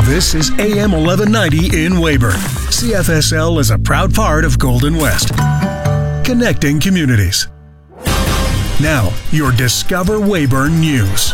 This is AM 1190 in Weyburn. CFSL is a proud part of Golden West. Connecting communities. Now, your Discover Weyburn News.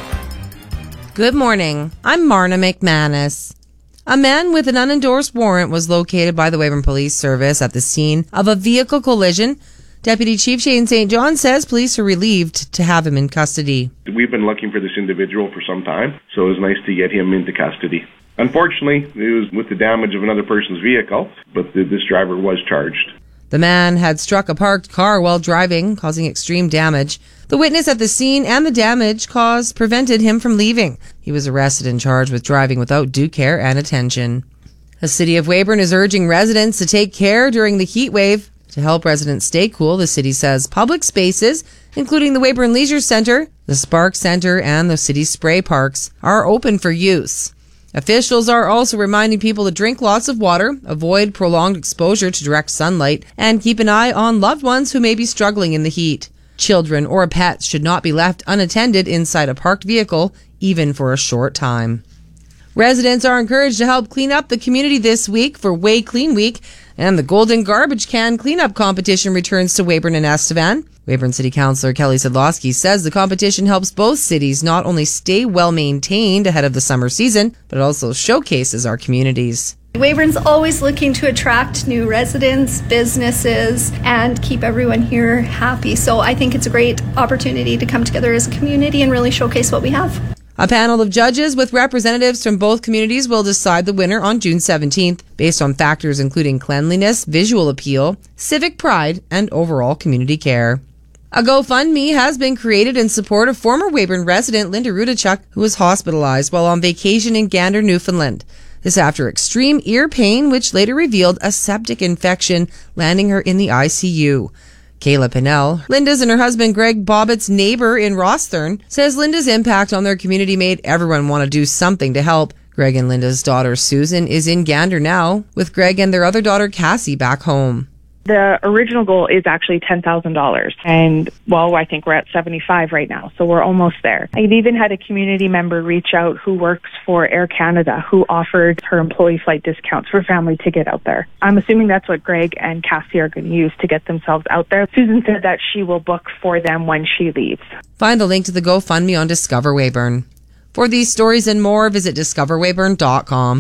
Good morning. I'm Marna McManus. A man with an unendorsed warrant was located by the Weyburn Police Service at the scene of a vehicle collision. Deputy Chief Shane St. John says police are relieved to have him in custody. We've been looking for this individual for some time, so it was nice to get him into custody. Unfortunately, it was with the damage of another person's vehicle, but this driver was charged. The man had struck a parked car while driving, causing extreme damage. The witness at the scene and the damage caused prevented him from leaving. He was arrested and charged with driving without due care and attention. The City of Weyburn is urging residents to take care during the heat wave. To help residents stay cool, the city says public spaces, including the Weyburn Leisure Centre, the Spark Centre, and the city's spray parks, are open for use. Officials are also reminding people to drink lots of water, avoid prolonged exposure to direct sunlight, and keep an eye on loved ones who may be struggling in the heat. Children or pets should not be left unattended inside a parked vehicle, even for a short time. Residents are encouraged to help clean up the community this week for Way Clean Week, and the Golden Garbage Can Cleanup Competition returns to Weyburn and Estevan. Weyburn City Councillor Kelly Sedlowski says the competition helps both cities not only stay well maintained ahead of the summer season, but also showcases our communities. Weyburn's always looking to attract new residents, businesses, and keep everyone here happy. So I think it's a great opportunity to come together as a community and really showcase what we have. A panel of judges with representatives from both communities will decide the winner on June 17th, based on factors including cleanliness, visual appeal, civic pride, and overall community care. A GoFundMe has been created in support of former Weyburn resident Linda Rudachuk, who was hospitalized while on vacation in Gander, Newfoundland. This after extreme ear pain, which later revealed a septic infection, landing her in the ICU. Kayla Pinnell, Linda's and her husband Greg Bobbitt's neighbor in Rosthern, says Linda's impact on their community made everyone want to do something to help. Greg and Linda's daughter Susan is in Gander now, with Greg and their other daughter Cassie back home. The original goal is actually $10,000. And, well, I think we're at 75 right now, so we're almost there. I've even had a community member reach out who works for Air Canada who offered her employee flight discounts for family to get out there. I'm assuming that's what Greg and Cassie are going to use to get themselves out there. Susan said that she will book for them when she leaves. Find the link to the GoFundMe on Discover Weyburn. For these stories and more, visit discoverweyburn.com.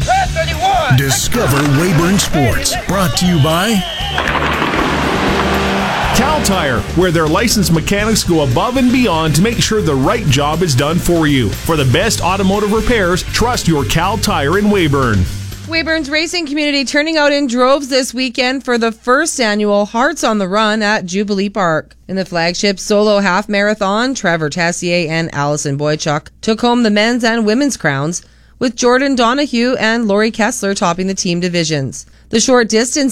Discover Weyburn Sports. Brought to you by Cal Tire, where their licensed mechanics go above and beyond to make sure the right job is done for you. For the best automotive repairs, trust your Cal Tire in Weyburn. Weyburn's racing community turning out in droves this weekend for the first annual Hearts on the Run at Jubilee Park. In the flagship solo half marathon, Trevor Tessier and Allison Boychuk took home the men's and women's crowns, with Jordan Donahue and Lori Kessler topping the team divisions. The short distance